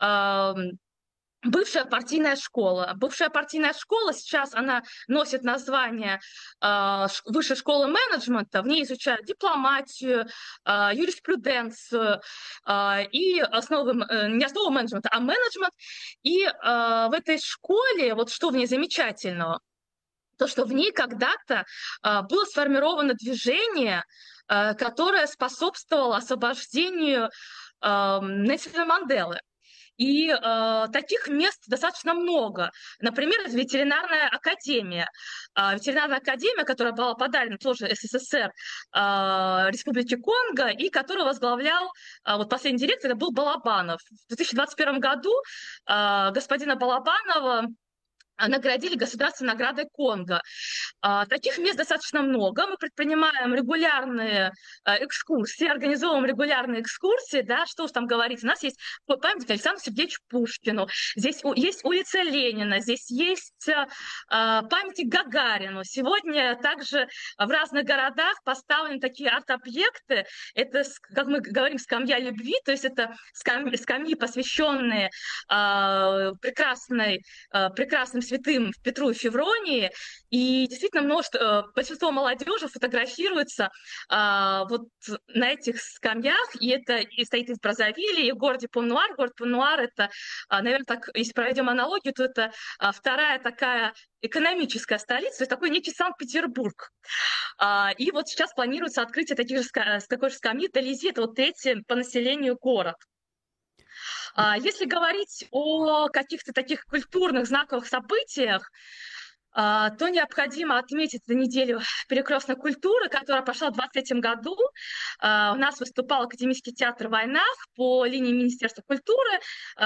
бывшая партийная школа. Бывшая партийная школа сейчас она носит название Высшей школы менеджмента. В ней изучают дипломатию, юриспруденцию и основы, не основы менеджмента, а менеджмент. И в этой школе, вот что в ней замечательного, то, что в ней когда-то было сформировано движение, которое способствовало освобождению Нельсона Манделы. И таких мест достаточно много. Например, ветеринарная академия. Ветеринарная академия, которая была подарена тоже СССР Республике Конго, и которую возглавлял, вот последний директор, это был Балабанов. В 2021 году господина Балабанова наградили государственной наградой Конго. Таких мест достаточно много. Мы предпринимаем регулярные экскурсии, организовываем регулярные экскурсии, да, что уж там говорить. У нас есть памятник Александру Сергеевичу Пушкину, здесь есть улица Ленина, здесь есть памятник Гагарину. Сегодня также в разных городах поставлены такие арт-объекты. Это, как мы говорим, скамья любви, то есть это скамьи, посвященные прекрасным святым Петру и Февронии, и действительно большинство молодежи фотографируется вот на этих скамьях, и это и стоит и в Браззавиле, и в городе Пон-Нуар. Город Пон-Нуар — это, наверное, так, если проведем аналогию, то это вторая такая экономическая столица, то есть такой некий Санкт-Петербург. И вот сейчас планируется открытие такой же скамьи Тализи, это вот третий по населению город. Если говорить о каких-то таких культурных знаковых событиях, то необходимо отметить эту неделю перекрестной культуры, которая прошла в 2023 году. У нас выступал Академический театр в Войнах по линии Министерства культуры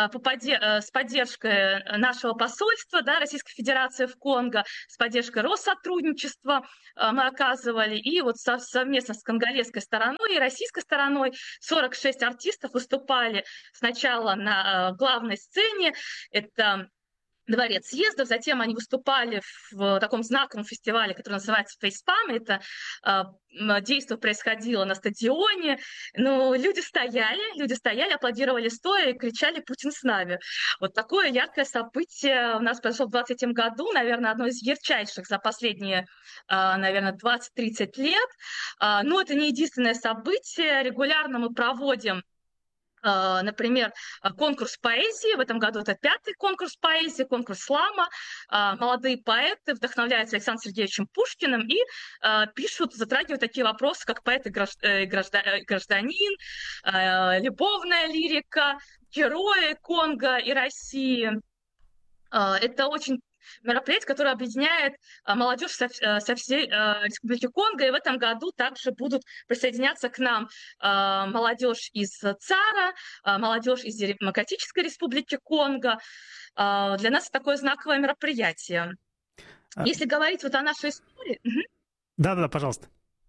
с поддержкой нашего посольства, да, Российской Федерации в Конго, с поддержкой Россотрудничества мы оказывали. И вот совместно с конголезской стороной и российской стороной 46 артистов выступали сначала на главной сцене. Это Дворец съездов, затем они выступали в таком знаковом фестивале, который называется «Фейспам». Это действие происходило на стадионе. Но люди стояли, аплодировали стоя и кричали «Путин с нами». Вот такое яркое событие у нас произошло в 2023 году, наверное, одно из ярчайших за последние, наверное, 20-30 лет. Но это не единственное событие. Регулярно мы проводим, например, конкурс поэзии. В этом году это 5-й конкурс поэзии, конкурс слама. Молодые поэты вдохновляются Александром Сергеевичем Пушкиным и затрагивают такие вопросы, как поэт и гражданин, любовная лирика, герои Конго и России. Это очень мероприятие, которое объединяет молодежь со всей Республики Конго. И в этом году также будут присоединяться к нам молодежь из ЦАРа, молодежь из Демократической Республики Конго. Для нас это такое знаковое мероприятие. Если говорить вот о нашей истории... Да-да, пожалуйста.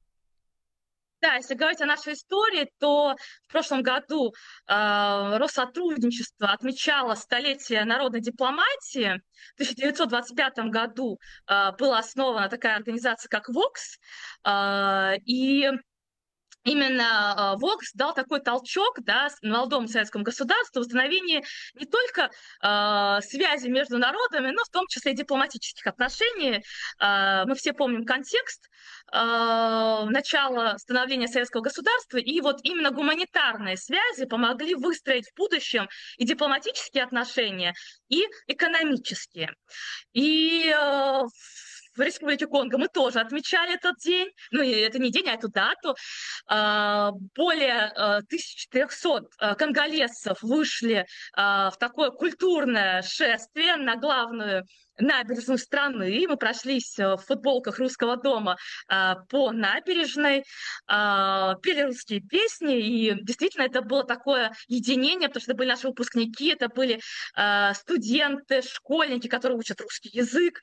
Да, если говорить о нашей истории, то в прошлом году Россотрудничество отмечало столетие народной дипломатии. В 1925 году была основана такая организация, как ВОКС, и именно ВОКС дал такой толчок, да, молодому советскому государству в установлении не только связи между народами, но в том числе и дипломатических отношений. Мы все помним контекст начала становления советского государства, и вот именно гуманитарные связи помогли выстроить в будущем и дипломатические отношения, и экономические. И в Республике Конго мы тоже отмечали этот день, ну, это не день, а эту дату. Более 1300 конголезцев вышли в такое культурное шествие на главную набережную страны. Мы прошлись в футболках Русского дома по набережной, пели русские песни, и действительно это было такое единение, потому что это были наши выпускники, это были студенты, школьники, которые учат русский язык.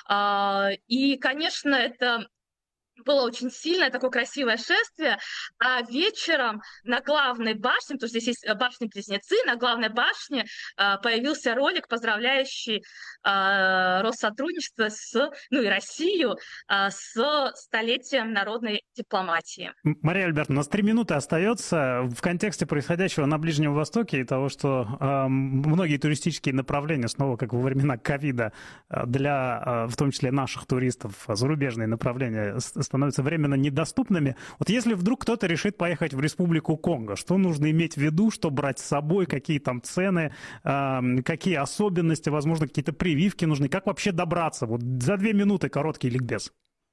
И, конечно, это было очень сильное, такое красивое шествие, а вечером на главной башне, потому что здесь есть башни-близнецы, на главной башне появился ролик, поздравляющий Россотрудничество и Россию с столетием народной дипломатии. Мария Альбертовна, у нас 3 минуты остается. В контексте происходящего на Ближнем Востоке и того, что многие туристические направления, снова как во времена ковида, для, в том числе наших туристов, зарубежные направления становятся временно недоступными. Вот если вдруг кто-то решит поехать в Республику Конго, что нужно иметь в виду, что брать с собой, какие там цены, какие особенности, возможно, какие-то прививки нужны, как вообще добраться? Вот за 2 минуты короткий ликбез.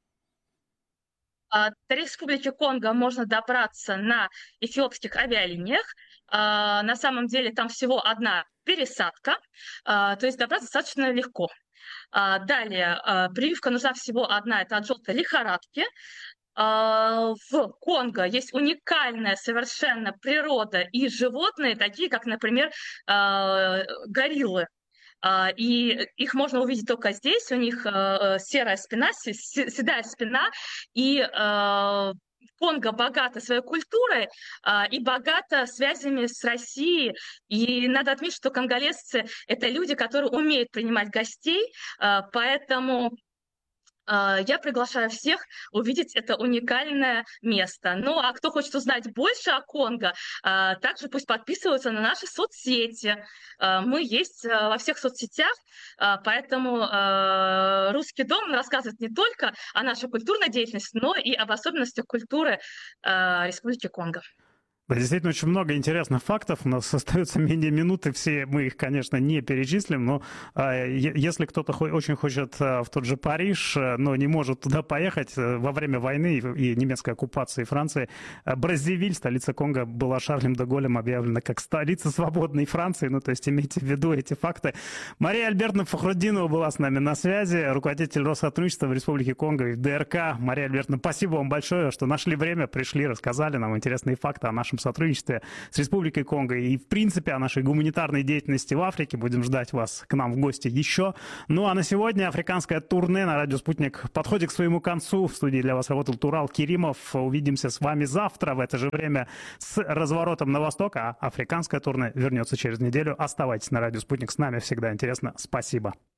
До Республики Конго можно добраться на эфиопских авиалиниях. На самом деле там всего одна пересадка, то есть добраться достаточно легко. Далее, прививка нужна всего одна, это от желтой лихорадки. В Конго есть уникальная совершенно природа и животные, такие как, например, гориллы. И их можно увидеть только здесь, у них серая спина, седая спина, и Конго богата своей культурой и богата связями с Россией. И надо отметить, что конголезцы — это люди, которые умеют принимать гостей, поэтому я приглашаю всех увидеть это уникальное место. Ну, а кто хочет узнать больше о Конго, также пусть подписываются на наши соцсети. Мы есть во всех соцсетях, поэтому «Русский дом» рассказывает не только о нашей культурной деятельности, но и об особенностях культуры Республики Конго. Да, действительно, очень много интересных фактов. У нас остается менее минуты, все мы их, конечно, не перечислим, но если кто-то очень хочет в тот же Париж, но не может туда поехать во время войны и немецкой оккупации Франции, Браззавиль, столица Конго, была Шарлем де Голлем объявлена как столица свободной Франции, ну, то есть имейте в виду эти факты. Мария Альбертовна Фахрутдинова была с нами на связи, руководитель Россотрудничества в Республике Конго и в ДРК. Мария Альбертовна, спасибо вам большое, что нашли время, пришли, рассказали нам интересные факты о нашем сотрудничестве с Республикой Конго и, в принципе, о нашей гуманитарной деятельности в Африке. Будем ждать вас к нам в гости еще. Ну, а на сегодня африканское турне на радио «Спутник» подходит к своему концу. В студии для вас работал Турал Керимов. Увидимся с вами завтра в это же время с разворотом на восток, а африканское турне вернется через неделю. Оставайтесь на радио «Спутник». С нами всегда интересно. Спасибо.